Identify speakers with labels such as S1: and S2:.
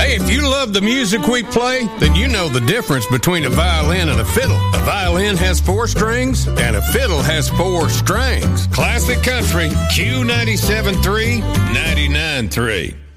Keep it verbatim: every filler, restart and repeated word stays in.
S1: Hey, if you love the music we play, then you know the difference between a violin and a fiddle. A violin has four strings, and a fiddle has four strings. Classic Country, Q ninety-seven point three, ninety-nine point three.